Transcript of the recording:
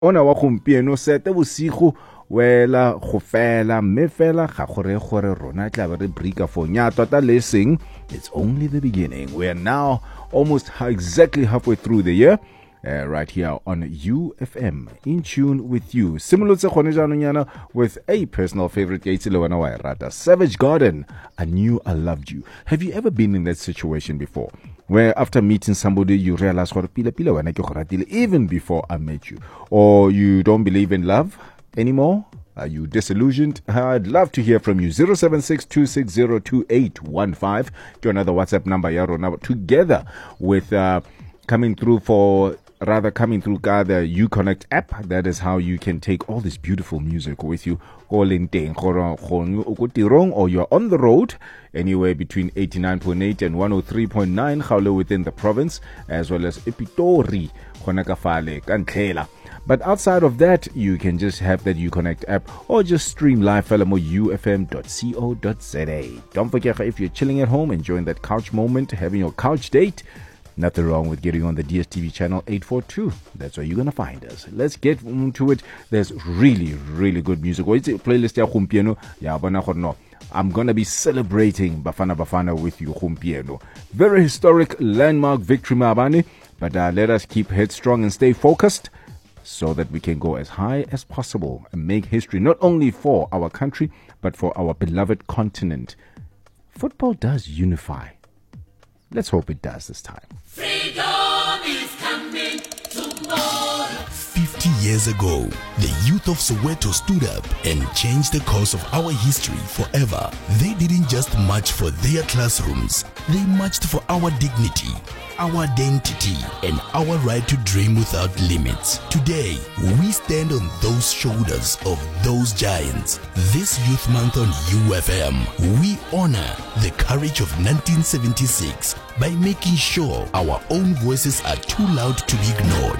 ona wa gompieno sete bosigo wela go fela mme fela ga gore rona tla be re breaka for nya tota leseng. It's only the beginning. We are now almost exactly halfway through the year. Right here on UFM, in tune with you. Similar to Khonejano with a personal favorite, Savage Garden. I knew I loved you. Have you ever been in that situation before? Where after meeting somebody, you realize, even before I met you. Or you don't believe in love anymore? Are you disillusioned? I'd love to hear from you. 076-260-2815. To another WhatsApp number, Yaro, together with coming through the Uconnect app. That is how you can take all this beautiful music with you. Or you're on the road, anywhere between 89.8 and 103.9, Gaule within the province, as well as Epitori, Khonakafale, Kantlela. But outside of that, you can just have that Uconnect app or just stream live ufm.co.za. Don't forget, if you're chilling at home, enjoying that couch moment, having your couch date, nothing wrong with getting on the DSTV channel 842. That's where you're going to find us. Let's get into it. There's really, really good music. Playlist ya Khumpieno. I'm going to be celebrating Bafana with you, Khumpieno. Very historic landmark victory, Mabane. But let us keep headstrong and stay focused so that we can go as high as possible and make history, not only for our country, but for our beloved continent. Football does unify. Let's hope it does this time. Freedom is coming tomorrow. 50 years ago, the youth of Soweto stood up and changed the course of our history forever. They didn't just march for their classrooms. They marched for our dignity, our identity, and our right to dream without limits. Today, we stand on those shoulders of those giants. This Youth Month on UFM, we honor the courage of 1976 by making sure our own voices are too loud to be ignored.